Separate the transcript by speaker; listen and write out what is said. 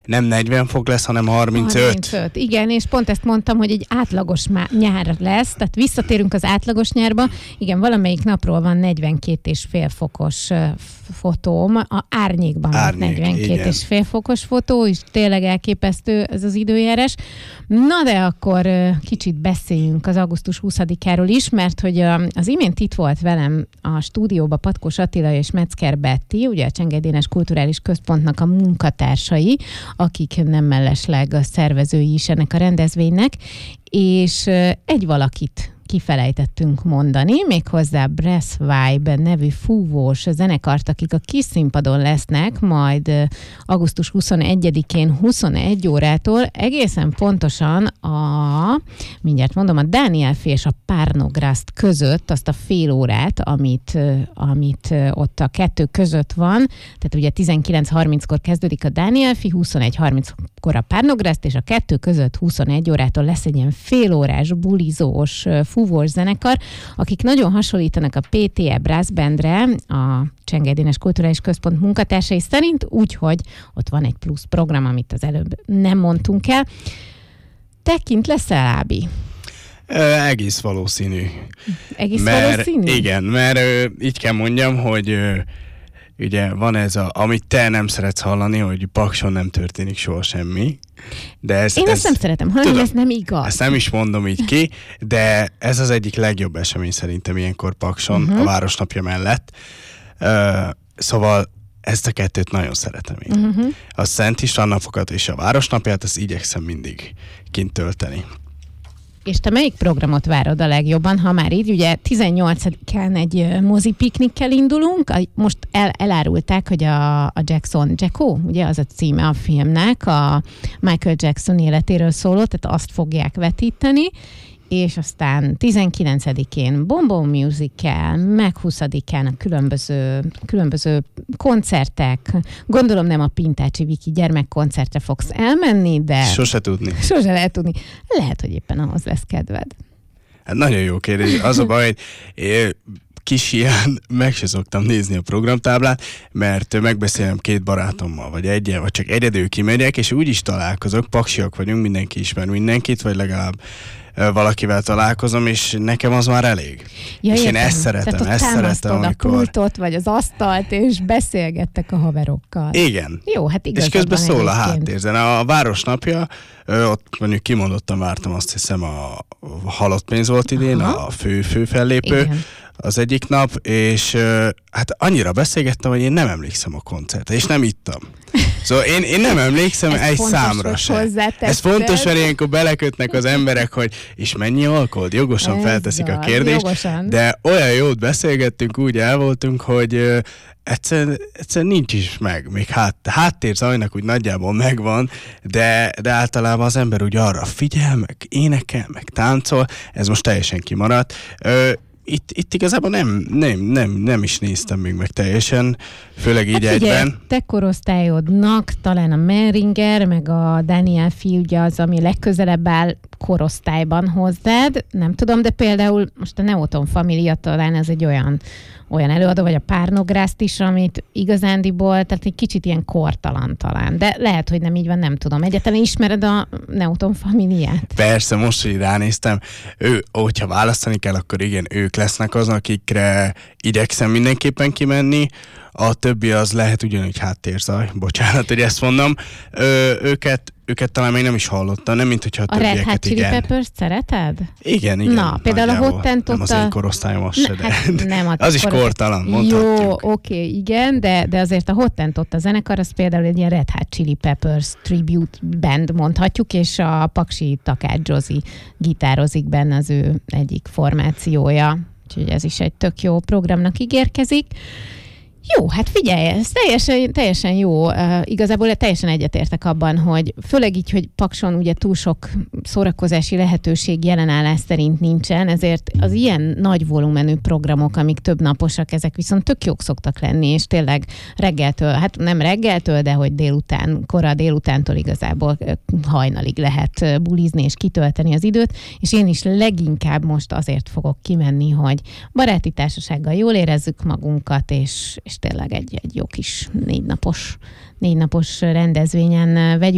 Speaker 1: nem 40 fok lesz, hanem 35.
Speaker 2: 35. Igen, és pont ezt mondtam, hogy egy átlagos nyár lesz, tehát visszatérünk az átlagos nyárba. Igen, valamelyik napról van 42,5 fokos fotóm, a árnyékban 42,5 fokos fotó, és tényleg elképesztő ez az időjárás. Na de akkor kicsit beszéljünk az augusztus 20-áról is, mert hogy az imént itt volt velem a stúdióba Patkós Attila és Metzger Betty, ugye a Csengely Dénes Kulturális Központnak a munkatársai, akik nem mellesleg a szervezői is ennek a rendezvénynek, és egy valakit kifelejtettünk mondani, méghozzá Brass Vibe nevű fúvós zenekart, akik a kis színpadon lesznek, majd augusztus 21-én 21 órától egészen pontosan mindjárt mondom, a Danielfi és a Párnograszt között azt a fél órát, amit ott a kettő között van, tehát ugye 19:30-kor kezdődik a Danielfi, 21:30-kor a Párnograszt, és a kettő között 21 órától lesz egy ilyen félórás, bulizós, fúvós zenekar, akik nagyon hasonlítanak a PTE Brass Bandre, a Csengely Dénes Kulturális Központ munkatársai szerint, úgyhogy ott van egy plusz program, amit az előbb nem mondtunk el. Te kint leszel, Ábi?
Speaker 1: Egész valószínű.
Speaker 2: Valószínű?
Speaker 1: Igen, mert így kell mondjam, hogy ugye van ez amit te nem szeretsz hallani, hogy Pakson nem történik soha semmi. De
Speaker 2: én ezt nem szeretem hallani, ez nem igaz.
Speaker 1: Ezt nem is mondom így ki, de ez az egyik legjobb esemény szerintem ilyenkor Pakson, a Városnapja mellett. Szóval ezt a kettőt nagyon szeretem én. A Szent István napokat és a Városnapját, azt igyekszem mindig kint tölteni.
Speaker 2: És te melyik programot várod a legjobban, ha már így, ugye 18-án egy mozi piknikkel indulunk, most elárulták, hogy a Jacko, ugye az a címe a filmnek, a Michael Jackson életéről szóló, tehát azt fogják vetíteni, és aztán 19-én Bonbon Musical, meg 20-án a különböző koncertek. Gondolom nem a Pintácsi Viki gyermekkoncertre fogsz elmenni, de...
Speaker 1: Sose
Speaker 2: lehet tudni. Lehet, hogy éppen ahhoz lesz kedved.
Speaker 1: Hát nagyon jó kérdés. Az a baj, hogy kis ilyen meg se szoktam nézni a programtáblát, mert megbeszélem két barátommal, vagy csak egyedül kimegyek, és úgy is találkozok, paksiak vagyunk, mindenki ismer mindenkit, vagy legalább valakivel találkozom, és nekem az már elég.
Speaker 2: Ja,
Speaker 1: és
Speaker 2: értem.
Speaker 1: én ezt szeretem, amikor...
Speaker 2: a pultot, vagy az asztalt, és beszélgettek a haverokkal.
Speaker 1: Igen.
Speaker 2: Jó, hát igazad
Speaker 1: és közben
Speaker 2: van
Speaker 1: szól a
Speaker 2: egyébként.
Speaker 1: háttérzene. A Városnapja, ott mondjuk kimondottan vártam, azt hiszem a Halott pénz volt idén, a fő fellépő. Igen. Az egyik nap, és hát annyira beszélgettem, hogy én nem emlékszem a koncertre, és nem ittam. Szóval én nem emlékszem egy számra se. Ez fontos, mert ilyenkor belekötnek az emberek, hogy és mennyi alkohol? Jogosan felteszik a kérdést. Jogosan. De olyan jót beszélgettünk, úgy el voltunk, hogy egyszerűen nincs is meg. Még háttérzajnak úgy nagyjából megvan, de általában az ember úgy arra figyel, meg énekel, meg táncol. Ez most teljesen kimaradt. Itt igazából nem is néztem még meg teljesen, főleg így egyben.
Speaker 2: Te korosztályodnak talán a Meringer, meg a Daniel Fi, ugye az, ami legközelebb áll korosztályban hozzád, nem tudom, de például most a Neoton Família talán ez egy olyan előadó, vagy a Párnograszt is, amit igazándiból, tehát egy kicsit ilyen kortalan talán. De lehet, hogy nem így van, nem tudom. Egyáltalán ismered a Neoton Familiát?
Speaker 1: Persze, most, hogy ránéztem, hogyha választani kell, akkor igen, ők lesznek azok, akikre igyekszem mindenképpen kimenni. A többi az lehet ugyanúgy háttérzaj. Bocsánat, hogy ezt mondom. Őket talán még nem is hallottam, nem mint hogyha a többieket,
Speaker 2: Red Hot Chili Peppers-t szereted?
Speaker 1: Igen.
Speaker 2: Na, például a Hot Tent
Speaker 1: nem az én korosztályom az se, de nem, az is kortalan, mondhatjuk.
Speaker 2: Jó, oké, igen, de azért a Hot Tent ott a zenekar, az például egy ilyen Red Hot Chili Peppers tribute band mondhatjuk, és a Paksi Takács Zsozi gitározik benne, az ő egyik formációja. Úgyhogy ez is egy tök jó programnak ígérkezik. Jó, hát figyelj, ez teljesen jó. Igazából teljesen egyetértek abban, hogy főleg így, hogy Pakson ugye túl sok szórakozási lehetőség jelenállás szerint nincsen, ezért az ilyen nagy volumenű programok, amik több naposak, ezek viszont tök jók szoktak lenni, és tényleg reggeltől, hát nem reggeltől, de hogy kora délutántól igazából hajnalig lehet bulizni és kitölteni az időt, és én is leginkább most azért fogok kimenni, hogy baráti társasággal jól érezzük magunkat, és tényleg egy jó kis 4 napos rendezvényen vegyünk